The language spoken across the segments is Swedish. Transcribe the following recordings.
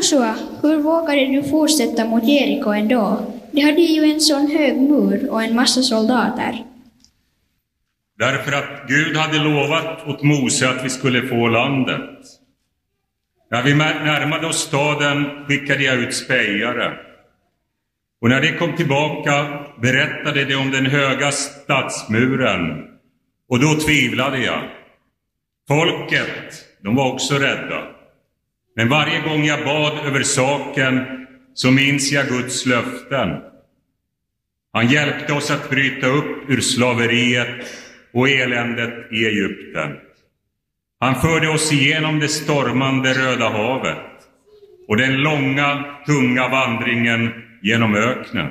Josua, hur vågade du fortsätta mot Jeriko ändå? De hade ju en sån hög mur och en massa soldater. Därför att Gud hade lovat åt Mose att vi skulle få landet. När vi närmade oss staden skickade jag ut spejare. Och när de kom tillbaka berättade de om den höga stadsmuren. Och då tvivlade jag. Folket, de var också rädda. Men varje gång jag bad över saken så minns jag Guds löften. Han hjälpte oss att bryta upp ur slaveriet och eländet i Egypten. Han förde oss igenom det stormande Röda havet och den långa, tunga vandringen genom öknen.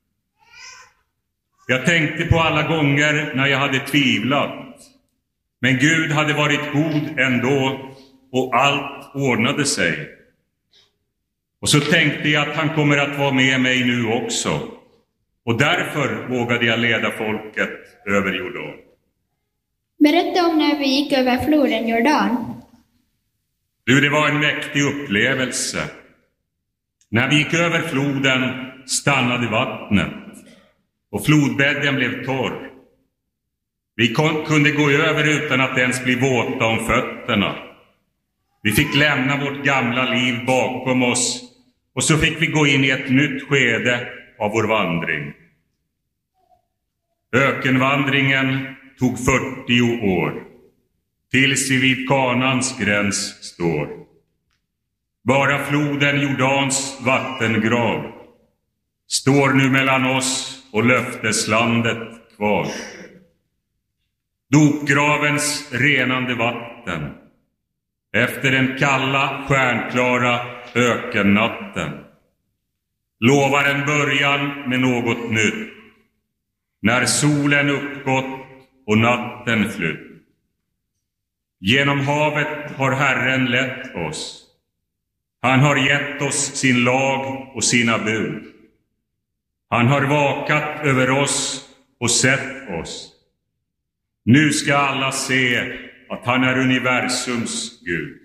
Jag tänkte på alla gånger när jag hade tvivlat. Men Gud hade varit god ändå och allt ordnade sig. Och så tänkte jag att han kommer att vara med mig nu också. Och därför vågade jag leda folket över Jordan. Berätta om när vi gick över floden Jordan. Du, det var en mäktig upplevelse. När vi gick över floden stannade vattnet och flodbädden blev torr. Vi kunde gå över utan att ens bli våta om fötterna. Vi fick lämna vårt gamla liv bakom oss och så fick vi gå in i ett nytt skede av vår vandring. Ökenvandringen tog 40 år, tills vi vid Kanans gräns står. Bara floden Jordans vattengrav står nu mellan oss och löfteslandet kvar. Dopgravens renande vatten efter den kalla, stjärnklara ökennatten lovar en början med något nytt. När solen uppgått och natten flytt. Genom havet har Herren lett oss. Han har gett oss sin lag och sina bud. Han har vakat över oss och sett oss. Nu ska alla se att han är universums Gud.